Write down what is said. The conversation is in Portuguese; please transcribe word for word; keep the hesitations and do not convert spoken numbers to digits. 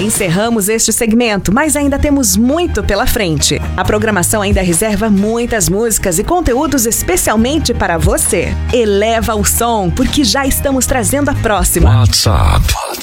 Encerramos este segmento, mas ainda temos muito pela frente. A programação ainda reserva muitas músicas e conteúdos especialmente para você. Eleva o som, porque já estamos trazendo a próxima. WhatsApp